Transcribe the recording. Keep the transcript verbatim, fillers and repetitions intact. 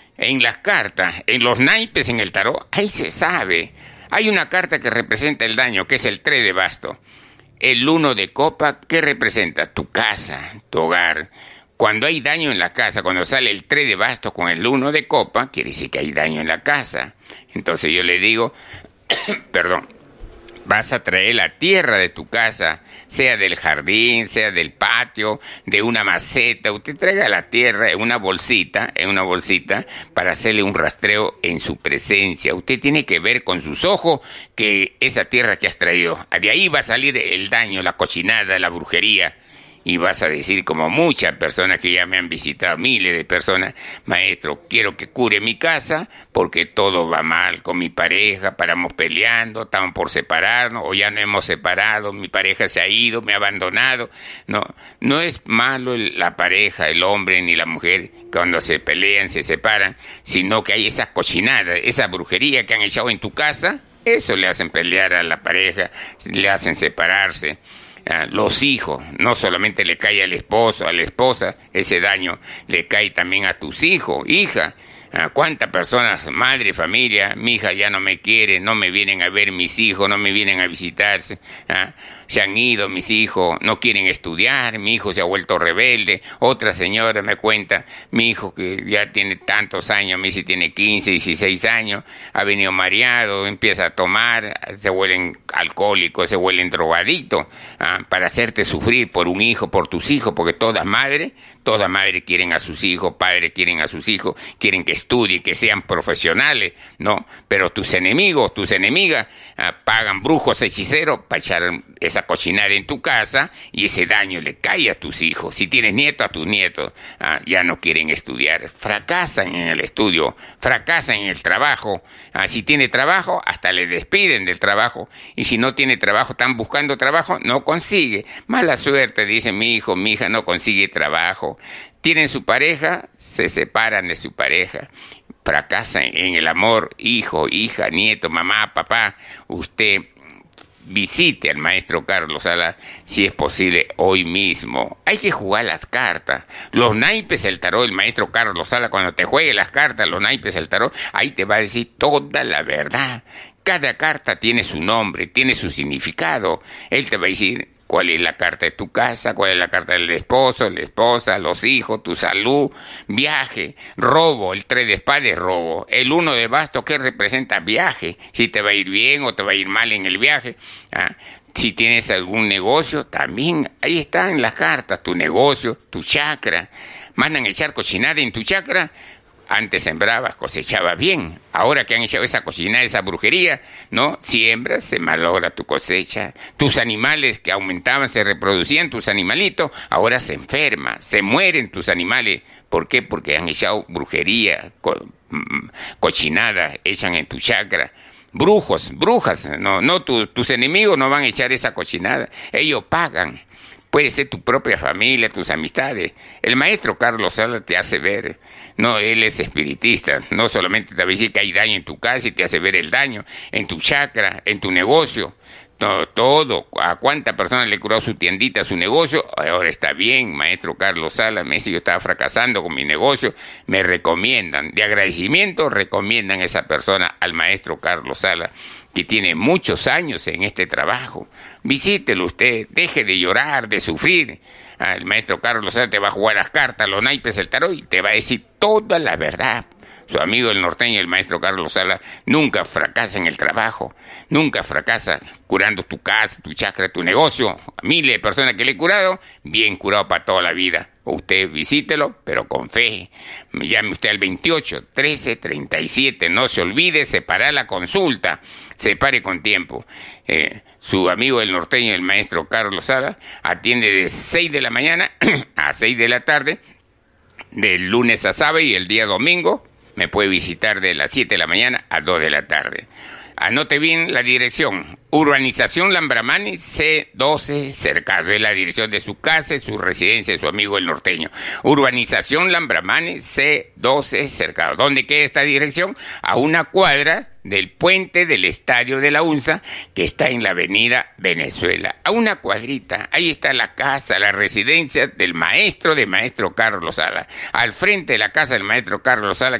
En las cartas, en los naipes, en el tarot, ahí se sabe. Hay una carta que representa el daño, que es el tres de bastos. El uno de copa, ¿qué representa? Tu casa, tu hogar. Cuando hay daño en la casa, cuando sale el tres de bastos con el uno de copa, quiere decir que hay daño en la casa. Entonces yo le digo, perdón, vas a traer la tierra de tu casa, sea del jardín, sea del patio, de una maceta. Usted traiga la tierra en una bolsita, en una bolsita, para hacerle un rastreo en su presencia. Usted tiene que ver con sus ojos que esa tierra que has traído, de ahí va a salir el daño, la cochinada, la brujería. Y vas a decir, como muchas personas que ya me han visitado, miles de personas, maestro, quiero que cure mi casa porque todo va mal con mi pareja, paramos peleando, estamos por separarnos o ya no hemos separado, mi pareja se ha ido, me ha abandonado. No, no es malo la pareja, el hombre ni la mujer cuando se pelean, se separan, sino que hay esas cochinadas, esa brujería que han echado en tu casa, eso le hacen pelear a la pareja, le hacen separarse. Los hijos, no solamente le cae al esposo, a la esposa, ese daño le cae también a tus hijos, hija. ¿Cuántas personas, madre, familia, mi hija ya no me quiere, no me vienen a ver mis hijos, no me vienen a visitarse? ¿Ah? Se han ido mis hijos, no quieren estudiar, mi hijo se ha vuelto rebelde. Otra señora me cuenta, mi hijo que ya tiene tantos años, me dice tiene quince, dieciséis años, ha venido mareado, empieza a tomar, se vuelven alcohólicos, se vuelven drogadictos, ¿ah? Para hacerte sufrir por un hijo, por tus hijos, porque todas madres, todas madres quieren a sus hijos, padres quieren a sus hijos, quieren que estudien, que sean profesionales, ¿no? Pero tus enemigos, tus enemigas, ah, pagan brujos, hechiceros para echar esa cochinada en tu casa y ese daño le cae a tus hijos. Si tienes nietos, a tus nietos, ah, ya no quieren estudiar, fracasan en el estudio, fracasan en el trabajo. Ah, si tiene trabajo, hasta le despiden del trabajo. Y si no tiene trabajo, están buscando trabajo, no consigue. Mala suerte, dice mi hijo, mi hija no consigue trabajo. Tienen su pareja, se separan de su pareja, fracasan en el amor, hijo, hija, nieto, mamá, papá. Usted visite al maestro Carlos Sala, si es posible, hoy mismo. Hay que jugar las cartas. Los naipes, el tarot, el maestro Carlos Sala, cuando te juegue las cartas, los naipes, el tarot, ahí te va a decir toda la verdad. Cada carta tiene su nombre, tiene su significado. Él te va a decir cuál es la carta de tu casa, cuál es la carta del esposo, la esposa, los hijos, tu salud, viaje, robo. El tres de espada es robo. El uno de bastos, ¿qué representa? Viaje. Si te va a ir bien o te va a ir mal en el viaje. ¿Ah? Si tienes algún negocio, también ahí están las cartas, tu negocio, tu chakra. Mandan a echar cochinada en tu chakra. Antes sembrabas, cosechabas bien. Ahora que han echado esa cochinada, esa brujería, ¿no? Siembras, se malogra tu cosecha. Tus animales que aumentaban, se reproducían, tus animalitos, ahora se enferman, se mueren tus animales. ¿Por qué? Porque han echado brujería, co- cochinada, echan en tu chakra. Brujos, brujas, no, no tu, tus enemigos no van a echar esa cochinada. Ellos pagan. Puede ser tu propia familia, tus amistades. El maestro Carlos Sala te hace ver. No, él es espiritista. No solamente te va a decir que hay daño en tu casa y te hace ver el daño en tu chakra, en tu negocio. Todo, todo. ¿A cuántas personas le curó su tiendita, su negocio? Ahora está bien, maestro Carlos Sala. Me dice, yo estaba fracasando con mi negocio. Me recomiendan. De agradecimiento, recomiendan a esa persona al maestro Carlos Sala, que tiene muchos años en este trabajo. Visítelo usted, deje de llorar, de sufrir. El maestro Carlos Sala te va a jugar las cartas, los naipes, el tarot y te va a decir toda la verdad. Su amigo el norteño, el maestro Carlos Sala, nunca fracasa en el trabajo, nunca fracasa curando tu casa, tu chakra, tu negocio. A miles de personas que le he curado, bien curado para toda la vida. Usted visítelo, pero con fe. Llame usted al veintiocho, trece, treinta y siete. No se olvide separar la consulta. Separe con tiempo. Eh, su amigo el norteño, el maestro Carlos Sala, atiende de seis de la mañana a seis de la tarde, de lunes a sábado, y el día domingo me puede visitar de las siete de la mañana a dos de la tarde. Anote bien la dirección. Urbanización Lambramani, C doce, Cercado. Es la dirección de su casa, de su residencia, de su amigo el norteño. Urbanización Lambramani, C doce, Cercado. ¿Dónde queda esta dirección? A una cuadra del puente del Estadio de la UNSA, que está en la avenida Venezuela. A una cuadrita. Ahí está la casa, la residencia del maestro de maestro Carlos Sala. Al frente de la casa del maestro Carlos Sala,